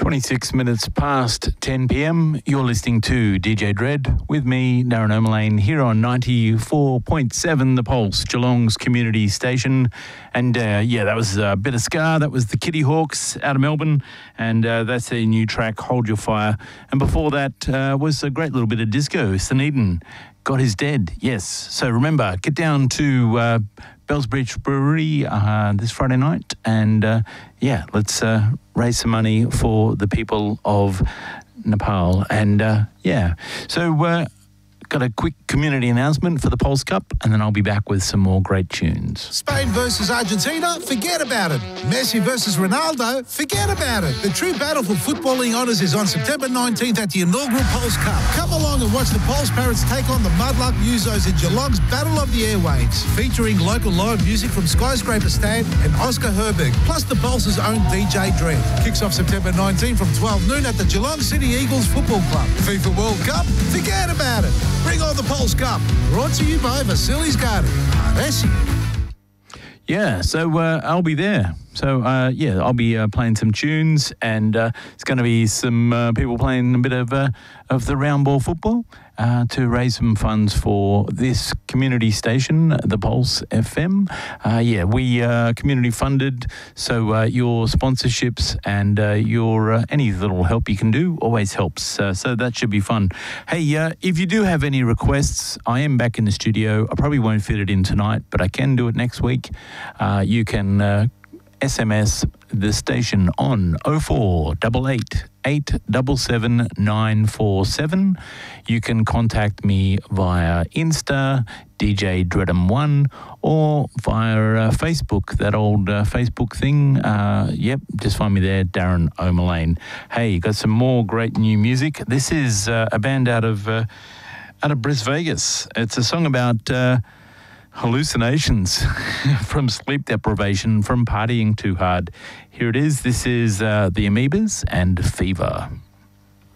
26 minutes past 10 p.m. You're listening to DJ Dread with me, Darren O'Mullane, here on 94.7 The Pulse, Geelong's community station. And that was a bit of ska. That was the Kitty Hawks out of Melbourne. And that's their new track, Hold Your Fire. And before that was a great little bit of disco. Dunedin, God is Dead. Yes. So remember, get down to Bellsbridge Brewery this Friday night. And let's raise some money for the people of Nepal. And got a quick community announcement for the Pulse Cup, and then I'll be back with some more great tunes. Spain versus Argentina, forget about it. Messi versus Ronaldo, forget about it. The true battle for footballing honours is on September 19th at the inaugural Pulse Cup. Come along and watch the Pulse Parrots take on the Mudluck Musos in Geelong's Battle of the Airwaves, featuring local live music from Skyscraper Stand and Oscar Herberg, plus the Pulse's own DJ Dread. Kicks off September 19 from 12 noon at the Geelong City Eagles Football Club. FIFA World Cup, forget about it. Bring on the Pulse Cup. Brought to you by Vasilis Garden. Yeah, so I'll be there. So, I'll be playing some tunes, and it's going to be some people playing a bit of the round ball football to raise some funds for this community station, the Pulse FM. We are community funded, so your sponsorships and your any little help you can do always helps. So that should be fun. Hey, if you do have any requests, I am back in the studio. I probably won't fit it in tonight, but I can do it next week. You can SMS the station on 0488 877 947. You can contact me via Insta, DJ Dreadum1, or via Facebook, that old Facebook thing. Just find me there, Darren O'Mullane. Hey, got some more great new music. This is a band out of Bris Vegas. It's a song about hallucinations from sleep deprivation, from partying too hard. Here it is. This is the Amoebas and Fever.